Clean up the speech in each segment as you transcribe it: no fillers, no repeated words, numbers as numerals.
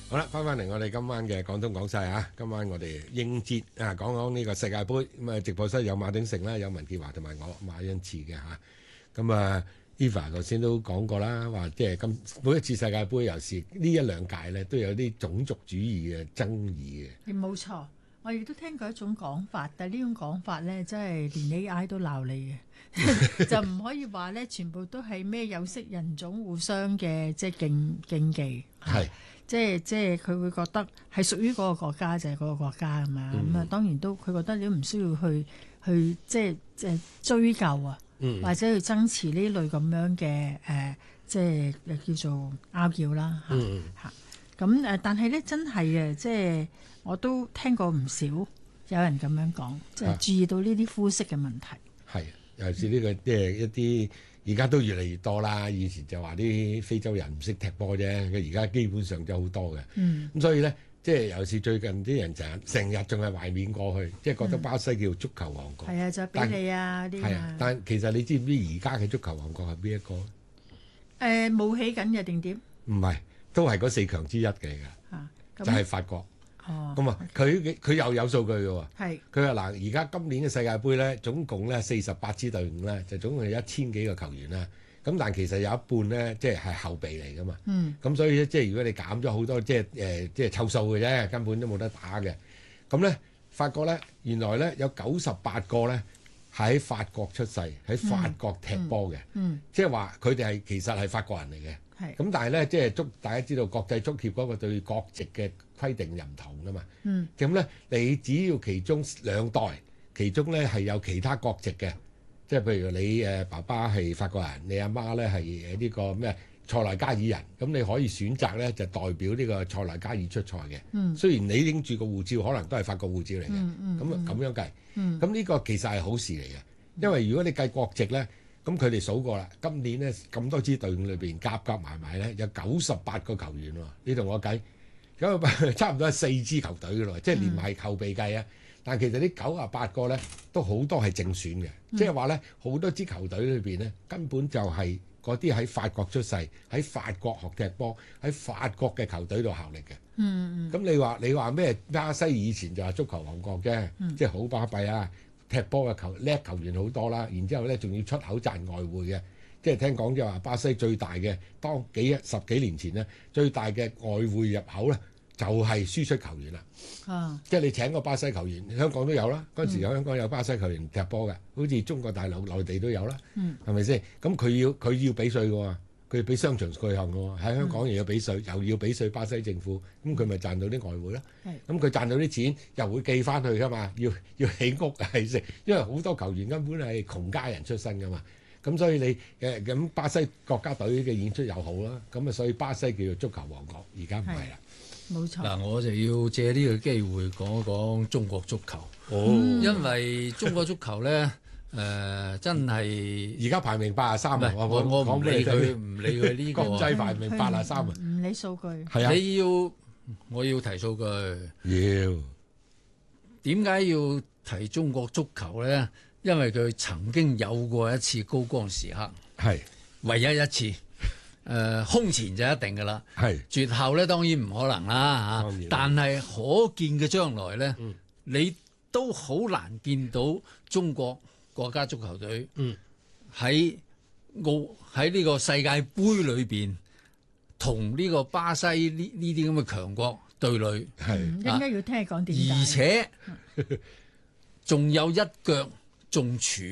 好啦，翻嚟我哋今晚嘅廣東廣西啊，今晚我哋應節啊，講講呢個世界盃咁啊，直播室有馬鼎盛啦，有文潔華同埋我馬恩賜嘅嚇。咁啊 Eva 頭先都講過啦，話即係每一次世界盃，尤其是呢一兩屆咧，都有啲種族主義嘅爭議嘅。 冇錯，我亦都聽過一種講法，但係呢種講法咧，真係連 AI 都鬧你嘅，就唔可以話咧，全部都係咩有色人種互相嘅即係競技， 係即係佢會覺得係屬於嗰個國家就係嗰個國家咁啊，咁啊當然都佢覺得你都唔需要去即係追究啊，或者去爭持呢類咁樣嘅即係叫做拗撬啦嚇。咁但係咧真係嘅，即係我都聽過唔少有人咁樣講，即係注意到呢啲膚色嘅問題。係， 尤其是呢個即係一啲而家都越嚟越多啦。以前就話啲非洲人唔識踢波啫，佢而家基本上就好多嘅。咁所以咧，即係尤其是最近啲人成日仲係懷緬過去，即係覺得巴西叫足球王國。 係啊，就比利啊啲係啊，但其實你知唔知而家嘅足球王國係邊一個？ 冇起緊嘅定點？ 唔係，都係嗰4強之一嚟㗎。就係法國。咁啊，佢又有數據嘅喎。係。佢話嗱，而家今年嘅世界盃咧，總共咧48支隊伍咧，就總共有1000幾個球員啦。咁但其實有一半咧，即係後備嚟㗎嘛。咁所以咧，即係如果你減咗好多，即係湊數嘅啫，根本都冇得打嘅。咁咧，法國咧，原來咧有98個咧喺法國出世，喺法國踢波嘅。即係話佢哋其實係法國人嚟嘅。咁但係咧，即係大家知道國際足協嗰個對國籍嘅規定又唔同噶嘛。咁咧，你只要其中2代，其中咧係有其他國籍嘅，即係譬如你爸爸係法國人，你阿媽咧係呢個咩塞內加爾人，咁你可以選擇咧就代表呢個塞內加爾出賽嘅。雖然你拎住個護照可能都係法國護照嚟嘅，咁樣計。咁呢個其實係好事嚟嘅，因為如果你計國籍咧。咁佢哋數過啦，今年咧咁多支隊伍裏邊夾埋咧有98個球員喎，你同我計，咁差唔多係4支球隊嘅咯，即係連埋後備計啊。但其實呢98個咧都好多係正選嘅，即係話咧好多支球隊裏邊咧根本就係嗰啲喺法國出世、喺法國學踢波、喺法國嘅球隊度效力嘅。咁你話咩？巴西以前就係足球王國啫，即係好巴閉啊！踢波嘅叻球員好多啦，然之後咧仲要出口賺外匯嘅，即係聽講就話巴西最大嘅當10幾年前咧最大嘅外匯入口咧就係輸出球員啦。即係你請個巴西球員，香港都有啦。嗰陣時香港有巴西球員踢波嘅，好似中國大陸內地都有啦。係咪先？咁佢要俾稅嘅喎，佢要俾商場稅項嘅喎，喺香港又要俾稅，又要俾稅巴西政府，咁佢咪賺到啲外匯咯。咁佢賺到啲錢又會寄翻去㗎嘛，要起屋係食，因為好多球員根本係窮家人出身㗎嘛。咁所以你咁巴西國家隊嘅演出又好啦，咁啊所以巴西叫做足球王國，而家唔係啦。 冇錯。 嗱，我就要借呢個機會講一講中國足球。因為中國足球咧。真係而家排名83啊！ 我唔理佢呢個國際排名83啊！ 唔理數據係啊！ 我要提數據。 要點解要提中國足球咧？因為佢曾經有過一次高光時刻， 係唯一一次。空前就一定㗎啦。係絕後咧，當然唔可能啦嚇。但係可見嘅將來咧，你都好難見到中國國家足球隊喺呢個世界盃裏邊同呢個巴西呢啲咁嘅強國對壘， 應該要聽講點解？ 而且仲有一腳中柱。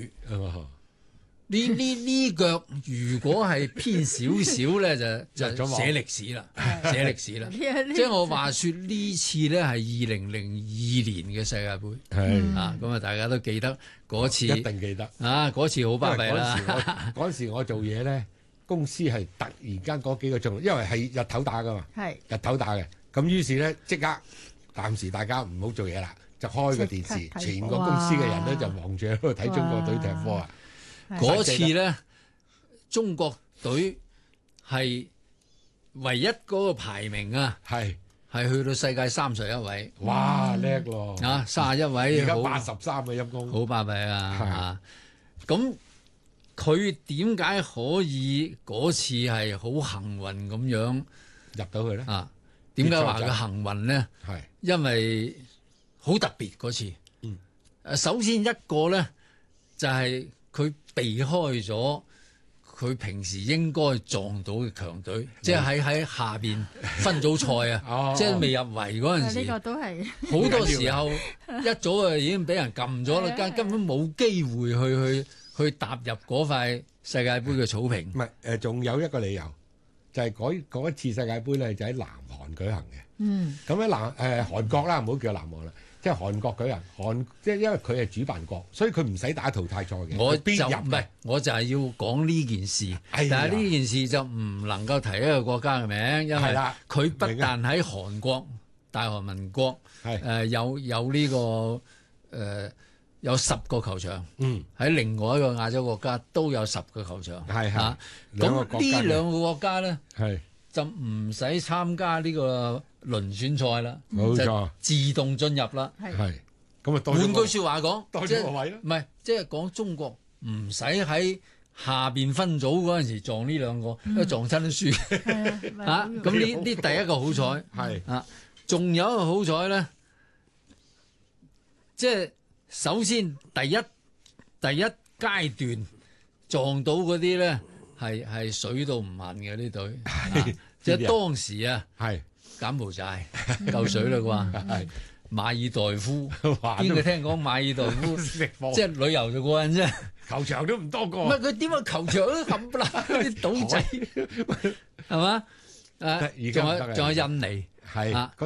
呢腳如果係偏少少咧，就寫歷史啦，寫歷史啦。即係我話說呢次咧係2002年嘅世界盃，咁啊大家都記得嗰次， 一定記得啊嗰次好巴閉啦。 嗰時我做嘢咧，公司係突然間嗰幾個鐘，因為係日頭打噶嘛，日頭打嘅，咁於是咧即刻暫時大家唔好做嘢啦，就開個電視，全個公司嘅人咧就望住喺度睇中國隊踢波啊！ 嗰次咧，中國隊係唯一嗰個排名啊，係去到世界31位。 哇，叻咯 ！31位， 而家83嘅陰公， 好巴閉啊！咁佢點解可以嗰次係好幸運咁樣入到去咧？ 點解話佢幸運咧？ 係因為好特別嗰次。首先一個咧就係佢避開咗佢平時應該撞到嘅強隊，即係喺下邊分組賽啊，即係未入圍嗰陣時。 呢個都係好多時候一早啊已經俾人撳咗啦，根本冇機會去踏入嗰塊世界盃嘅草坪。 唔係仲有一個理由，就係嗰一次世界盃咧就喺南韓舉行嘅。咁喺韓國啦，唔好叫南韓啦。即係韓國舉行，即係因為佢係主辦國，所以佢唔使打淘汰賽嘅。 我就係要講呢件事，但係呢件事就唔能夠提一個國家嘅名，因為佢不但喺韓國大韓民國有呢個有10個球場，喺另外一個亞洲國家都有10個球場。咁呢兩個國家咧就唔使參加呢個輪選賽啦， 冇錯， 自動進入啦。 係咁啊！ 換句説話講， 多咗個位咯。 唔係即係講中國唔使喺下邊分組嗰陣時撞呢兩個，因為撞親都輸。咁呢第一個好彩係仲有一個好彩咧，即係首先第一階段撞到嗰啲咧係水到唔問嘅呢隊，即係當時啊柬埔寨夠水啦啩，馬爾代夫邊個聽講馬爾代夫即係旅遊就過癮啫， 球場都唔多個。 唔係佢點解球場都冚唪唥啲島仔係嘛？仲有印尼係。